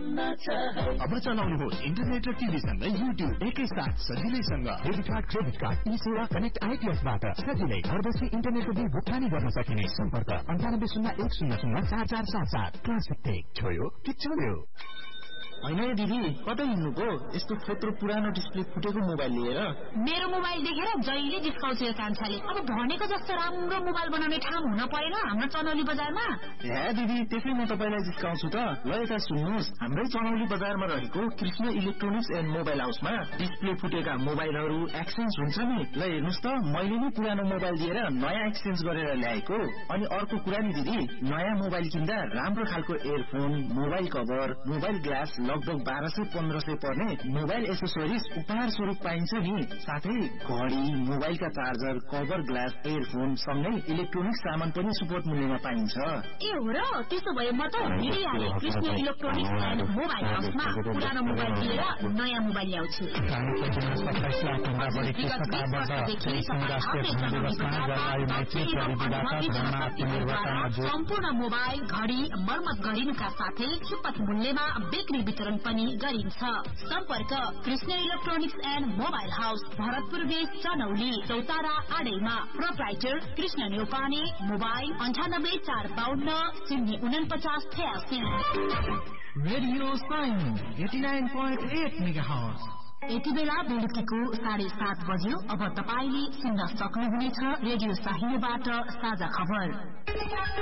अब चलाउनुहोस् इन्टरनेट र टिभी सँगै युट्युब एकैसाथ सजिलैसँग। Debit card, credit card, e-Sewa connect आइपीएसबाट सजिलै घर बसी इन्टरनेटको बिल भुक्तानी गर्न सकिने। सम्पर्क 9801004477। Classic take. छोयो कि चल्यो? होइन दिदी, कतै हिँड्नुको? यस्तो फोत्रो पुरानो डिस्प्ले फुटेको मोबाइल लिएर? मेरो मोबाइल देखेर जहिले जिस्काउँछ यो कान्छाले। अब भनेको जस्तो राम्रो मोबाइल बनाउने ठाउँ हुन परेन हाम्रो चनौली बजारमा? हे दिदी, त्यसै म तपाईलाई जिस्काउँछु त। ल यता सुन्नुहोस्, हाम्रै चनौली बजारमा रहेको कृष्ण इलेक्ट्रोनिक्स एन्ड मोबाइल हाउसमा डिस्प्ले फुटेका मोबाइलहरू एक्सचेन्ज हुन्छ नि। ल हेर्नुहोस् त, मैले नै पुरानो मोबाइल दिएर नयाँ एक्सचेन्ज गरेर ल्याएको। अनि अर्को कुरा नि दिदी, नयाँ मोबाइल किन्दा राम्रो खालको earphone, mobile cover, mobile glass लगभग 1200-1500 पर्ने मोबाइल एसेसोरिज उपहार स्वरूप पाइन्छ नि। साथै घडी, मोबाइलका चार्जर, कभर ग्लास, एयरफोन सँगै इलेक्ट्रोनिक्स सामान पनि सुपथ मूल्यमा पाइन्छ। ए हो र? त्यसो भए म त हिँडिहालेँ कृष्ण इलेक्ट्रोनिक्स एन्ड मोबाइल हाउसमा पुरानो मोबाइल लिएर नयाँ मोबाइल ल्याउँछु। सम्पूर्ण मोबाइल, घडी मर्मत गरिनुका साथै सुपथ मूल्यमा बिक्री वितरण पनि गरिन्छ। सम्पर्क Krishna electronics and mobile house, Bharatpur base, Chanauli, Chautara आडैमा। Proprietor Krishna Neupane. Mobile 9845504983। Radio sign 89.8 megahertz. यति बेला बेलुकीको 7:30 बज्यो। अब तपाईले सुन्न सक्नुहुनेछ रेडियो साहित्यबाट साझा खबर।